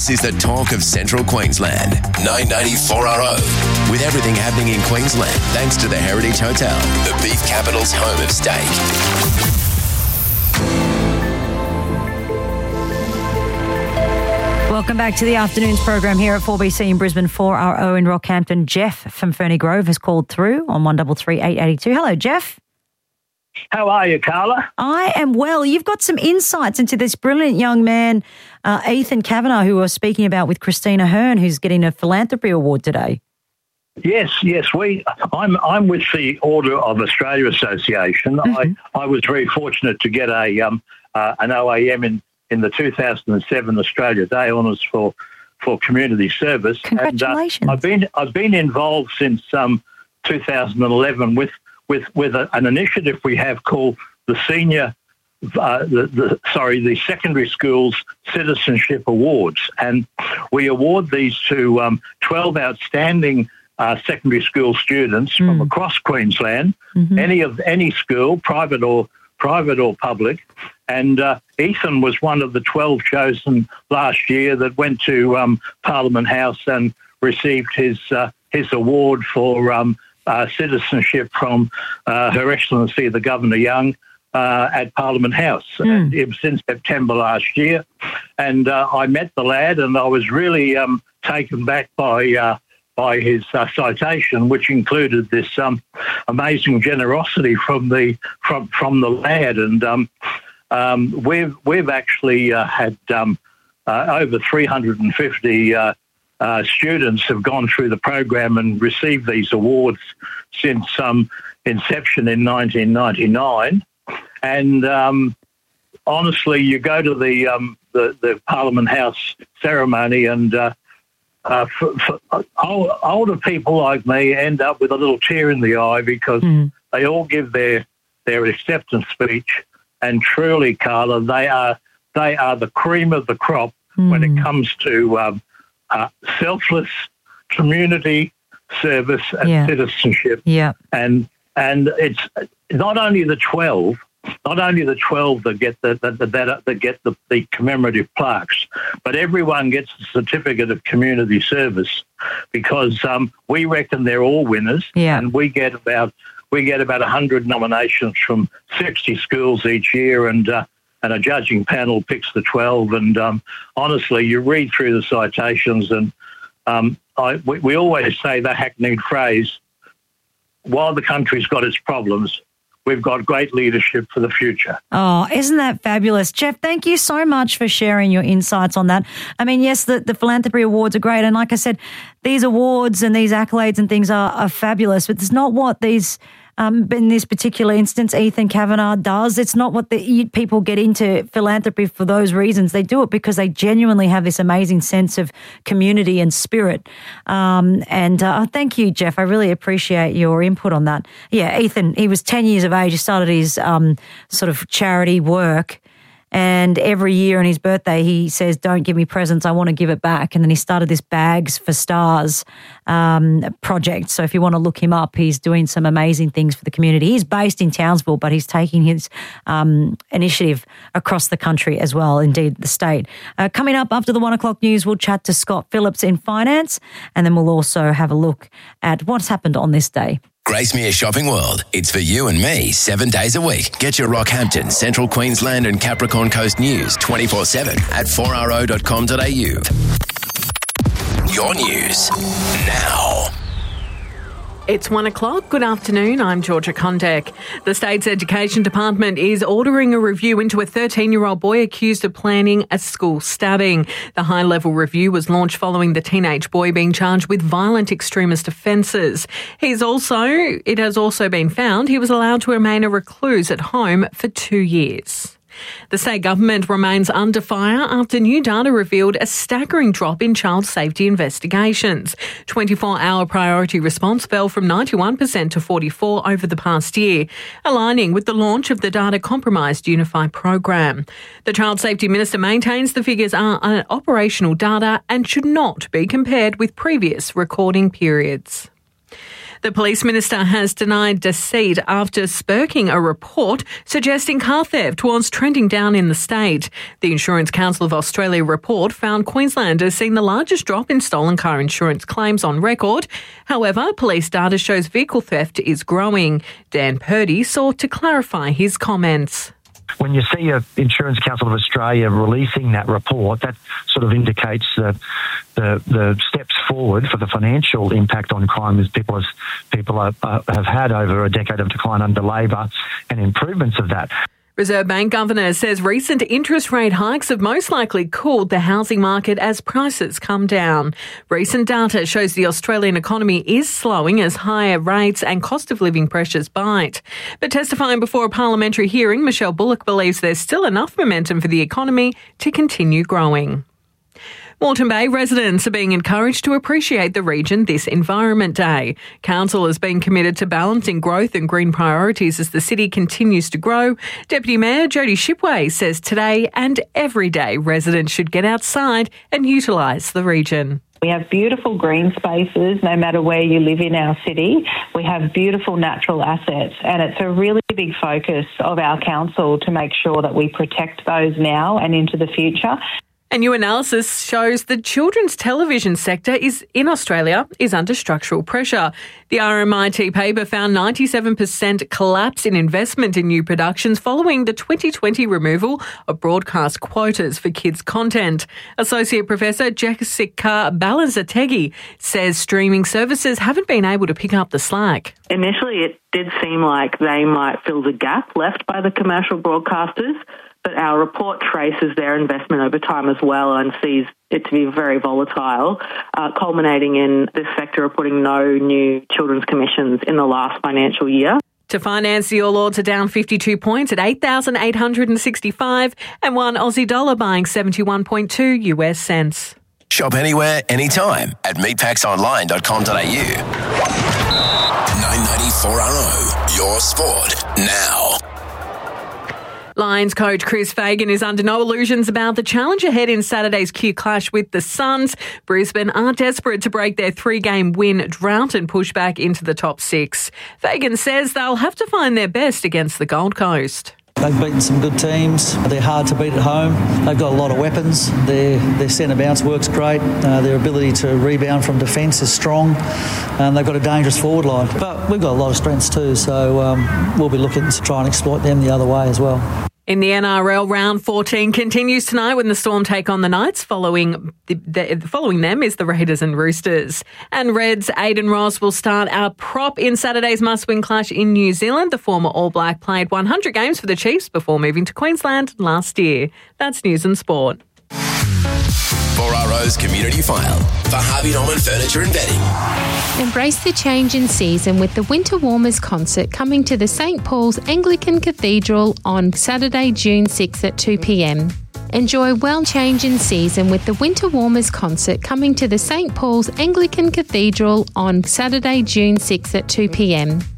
This is the talk of Central Queensland. 990-4RO. With everything happening in Queensland, thanks to the Heritage Hotel, the beef capital's home of steak. Welcome back to the afternoon's program here at 4BC in Brisbane, 4RO in Rockhampton. Jeff from Ferny Grove has called through on 133 882. Hello, Jeff. How are you, Carla? I am well. You've got some insights into this brilliant young man, Ethan Kavanagh, who we're speaking about with Christina Hearn, who's getting a philanthropy award today. Yes. I'm with the Order of Australia Association. Mm-hmm. I was very fortunate to get an OAM in the 2007 Australia Day Honours for community service. Congratulations! And, I've been involved since 2011 with an initiative we have called the the Secondary Schools Citizenship Awards, and we award these to 12 outstanding secondary school students from across Queensland, any school, private or public. And Ethan was one of the 12 chosen last year that went to Parliament House and received his award for citizenship from Her Excellency the Governor Young at Parliament House. And it was in September last year. And I met the lad, and I was really taken back by his citation, which included this amazing generosity from the lad. And we've actually had over 350 students have gone through the program and received these awards since inception in 1999. And honestly, you go to the Parliament House ceremony, and for older people like me end up with a little tear in the eye because they all give their acceptance speech. And truly, Carla, they are the cream of the crop when it comes to selfless community service and citizenship. Yeah. And it's not only the 12 that get the commemorative plaques, but everyone gets a certificate of community service because we reckon they're all winners, and we get about 100 nominations from 60 schools each year, and a judging panel picks the 12. And honestly, you read through the citations, and we always say the hackneyed phrase, while the country's got its problems, we've got great leadership for the future. Oh, isn't that fabulous? Jeff, thank you so much for sharing your insights on that. I mean, yes, the philanthropy awards are great. And like I said, these awards and these accolades and things are fabulous, but it's not what these, in this particular instance, Ethan Kavanagh does. It's not what people get into philanthropy for those reasons. They do it because they genuinely have this amazing sense of community and spirit. Thank you, Jeff. I really appreciate your input on that. Yeah, Ethan, he was 10 years of age. He started his sort of charity work. And every year on his birthday, he says, "Don't give me presents, I want to give it back." And then he started this Bags for Stars project. So if you want to look him up, he's doing some amazing things for the community. He's based in Townsville, but he's taking his initiative across the country as well, indeed the state. Coming up after the 1 o'clock news, we'll chat to Scott Phillips in finance, and then we'll also have a look at what's happened on this day. Gracemere Shopping World. It's for you and me 7 days a week. Get your Rockhampton, Central Queensland and Capricorn Coast news 24/7 at 4ro.com.au. Your news now. It's 1 o'clock. Good afternoon. I'm Georgia Kondek. The State's Education Department is ordering a review into a 13-year-old boy accused of planning a school stabbing. The high-level review was launched following the teenage boy being charged with violent extremist offences. It has also been found he was allowed to remain a recluse at home for 2 years. The state government remains under fire after new data revealed a staggering drop in child safety investigations. 24-hour priority response fell from 91% to 44% over the past year, aligning with the launch of the Data Compromised Unify program. The Child Safety Minister maintains the figures are operational data and should not be compared with previous recording periods. The police minister has denied deceit after spurking a report suggesting car theft was trending down in the state. The Insurance Council of Australia report found Queensland has seen the largest drop in stolen car insurance claims on record. However, police data shows vehicle theft is growing. Dan Purdy sought to clarify his comments. When you see a Insurance Council of Australia releasing that report, that sort of indicates the steps forward for the financial impact on crime as people have had over a decade of decline under Labor and improvements of that. Reserve Bank Governor says recent interest rate hikes have most likely cooled the housing market as prices come down. Recent data shows the Australian economy is slowing as higher rates and cost of living pressures bite. But testifying before a parliamentary hearing, Michelle Bullock believes there's still enough momentum for the economy to continue growing. Moreton Bay residents are being encouraged to appreciate the region this Environment Day. Council has been committed to balancing growth and green priorities as the city continues to grow. Deputy Mayor Jody Shipway says today and every day residents should get outside and utilise the region. We have beautiful green spaces no matter where you live in our city. We have beautiful natural assets, and it's a really big focus of our council to make sure that we protect those now and into the future. A new analysis shows the children's television sector in Australia is under structural pressure. The RMIT paper found 97% collapse in investment in new productions following the 2020 removal of broadcast quotas for kids' content. Associate Professor Jessica Balazategui says streaming services haven't been able to pick up the slack. Initially, it did seem like they might fill the gap left by the commercial broadcasters, but our report traces their investment over time as well and sees it to be very volatile, culminating in this sector reporting no new children's commissions in the last financial year. To finance, the All Ords are down 52 points at 8,865 and $1 Aussie dollar buying 71.2 US cents. Shop anywhere, anytime at meatpacksonline.com.au. 994RO, your sport now. Lions coach Chris Fagan is under no illusions about the challenge ahead in Saturday's Q clash with the Suns. Brisbane are desperate to break their 3-game win drought and push back into the top 6. Fagan says they'll have to find their best against the Gold Coast. They've beaten some good teams. They're hard to beat at home. They've got a lot of weapons. Their centre bounce works great. Their ability to rebound from defence is strong. And they've got a dangerous forward line. But we've got a lot of strengths too, so we'll be looking to try and exploit them the other way as well. In the NRL, round 14 continues tonight when the Storm take on the Knights. Following them is the Raiders and Roosters. And Reds' Aiden Ross will start our prop in Saturday's must-win clash in New Zealand. The former All Black played 100 games for the Chiefs before moving to Queensland last year. That's News and Sport. 4RO's Community File for Harvey Norman Furniture and Bedding. Embrace the change in season with the Winter Warmers concert coming to the St. Paul's Anglican Cathedral on Saturday, June 6 at 2 p.m. Enjoy well change in season with the Winter Warmers concert coming to the St. Paul's Anglican Cathedral on Saturday, June 6 at 2 p.m.